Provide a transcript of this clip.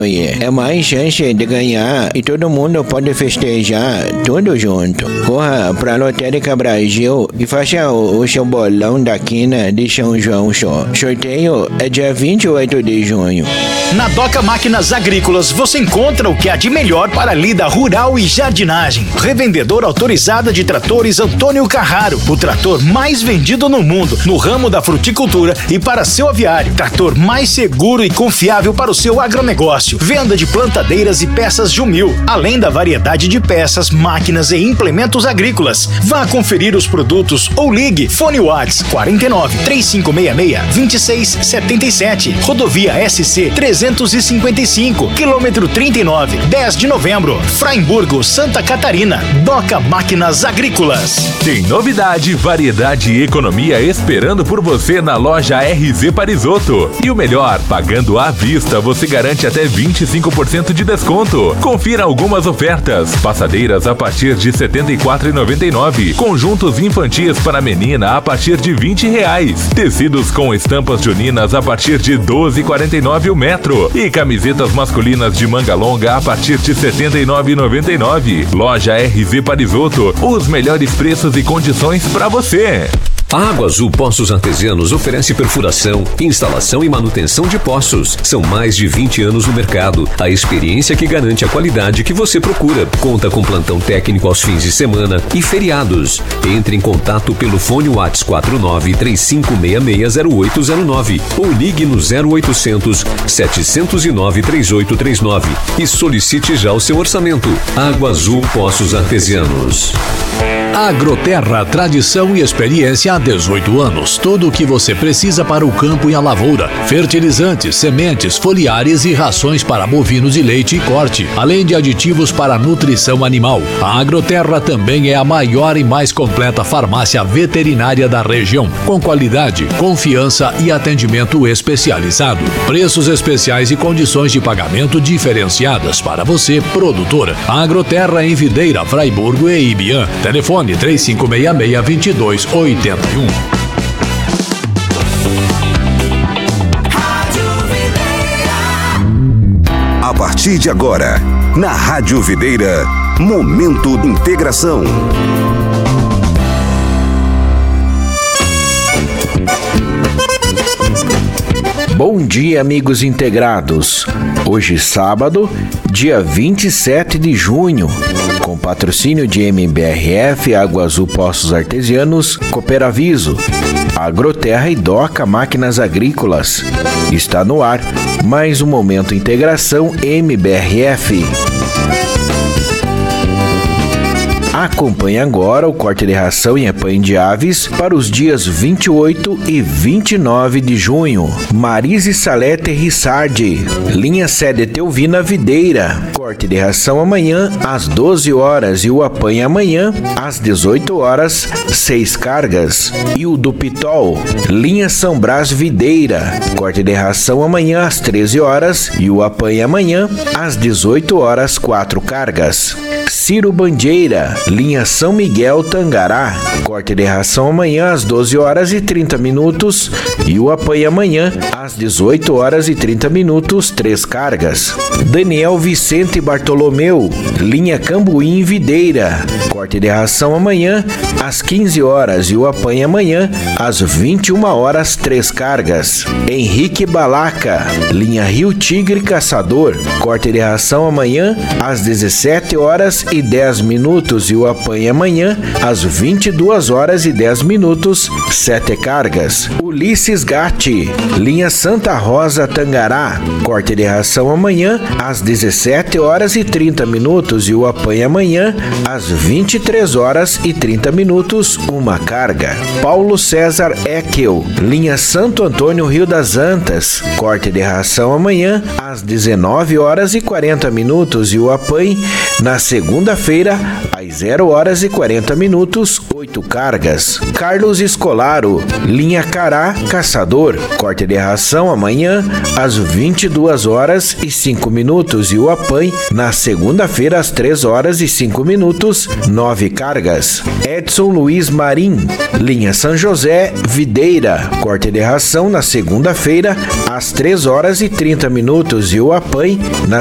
É mais chance de ganhar e todo mundo pode festejar tudo junto. Corra pra Lotérica Brasil e faça o seu bolão da quina de São João Show. Sorteio é dia 28 de junho. Na Doca Máquinas Agrícolas você encontra o que há de melhor para a lida rural e jardinagem. Revendedora autorizada de tratores Antônio Carraro, o trator mais vendido no mundo no ramo da fruticultura e para seu aviário. Trator mais seguro e confiável para o seu agronegócio. Venda de plantadeiras e peças Jumil, além da variedade de peças, máquinas e implementos agrícolas. Vá conferir os produtos ou ligue. Fone Whats 49 3566 2677. Rodovia SC 355, quilômetro 39, 10 de novembro. Fraimburgo, Santa Catarina. Doca Máquinas Agrícolas. Tem novidade, variedade e economia esperando por você na loja RZ Parisotto. E o melhor, pagando à vista, você garante até 25% de desconto. Confira algumas ofertas. Passadeiras a partir de R$ 74,99. Conjuntos infantis para menina a partir de R$20. Tecidos com estampas juninas a partir de R$ 12,49 o metro. E camisetas masculinas de manga longa a partir de R$ 79,99. Loja RZ Parisotto. Os melhores preços e condições para você. A Água Azul Poços Artesianos oferece perfuração, instalação e manutenção de poços. São mais de 20 anos no mercado. A experiência que garante a qualidade que você procura. Conta com plantão técnico aos fins de semana e feriados. Entre em contato pelo fone Whats 4935660809 ou ligue no 0800 709 3839 e solicite já o seu orçamento. Água Azul Poços Artesianos. Agroterra, tradição e experiência há 18 anos. Tudo o que você precisa para o campo e a lavoura. Fertilizantes, sementes, foliares e rações para bovinos de leite e corte, além de aditivos para nutrição animal. A Agroterra também é a maior e mais completa farmácia veterinária da região, com qualidade, confiança e atendimento especializado. Preços especiais e condições de pagamento diferenciadas para você, produtor. A Agroterra em Videira, Fraiburgo e Ibiã. Telefone 3566-2281. A partir de agora, na Rádio Videira, Momento de Integração. Bom dia, amigos integrados. Hoje, sábado, dia 27 de junho, com patrocínio de MBRF, Água Azul Poços Artesianos, Cooperaviso, Agroterra e Doca Máquinas Agrícolas. Está no ar mais um Momento Integração MBRF. Acompanhe agora o corte de ração e apanho de aves para os dias 28 e 29 de junho. Marise Salete Rissardi, linha CDT Ovina Videira. Corte de ração amanhã às 12 horas e o apanho amanhã às 18 horas, 6 cargas. E o do Pitol, linha São Brás Videira. Corte de ração amanhã às 13 horas e o apanho amanhã às 18 horas, 4 cargas. Ciro Bandeira, linha São Miguel Tangará. Corte de ração amanhã às 12 horas e 30 minutos e o apanho amanhã às 18 horas e 30 minutos, 3 cargas. Daniel Vicente Bartolomeu, linha Cambuim Videira. Corte de ração amanhã às 15 horas e o apanho amanhã às 21 horas, 3 cargas. Henrique Balaca, linha Rio Tigre Caçador. Corte de ração amanhã às 17 horas e 10 minutos e o apanho amanhã às 22 horas e 10 minutos, 7 cargas. Ulisses Gatti, linha Santa Rosa Tangará. Corte de ração amanhã às 17 horas e 30 minutos e o apanho amanhã às 23 horas e 30 minutos, 1 carga. Paulo César Eckel, linha Santo Antônio Rio das Antas. Corte de ração amanhã às 19 horas e 40 minutos e o apanho Na segunda-feira, às 0 horas e 40 minutos, 8 cargas. Carlos Escolaro, linha Cará, Caçador. Corte de ração amanhã, às 22 horas e 5 minutos. E o Apan, na segunda-feira, às 3 horas e 5 minutos, 9 cargas. Edson Luiz Marim, linha São José, Videira. Corte de ração na segunda-feira, às 3 horas e 30 minutos. E o Apan, na